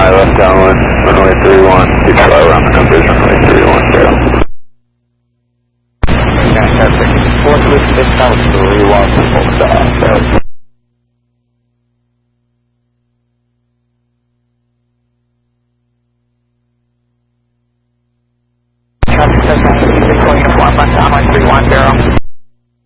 left downwind, runway 31, keep slow around the numbers, runway 31, tail. Fantastic. Fourth lift, this house, 31, full stop.